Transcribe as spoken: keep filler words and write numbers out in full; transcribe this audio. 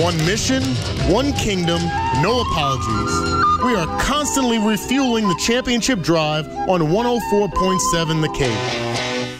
One mission, one kingdom, no apologies. We are constantly refueling the championship drive on one oh four point seven The Cape.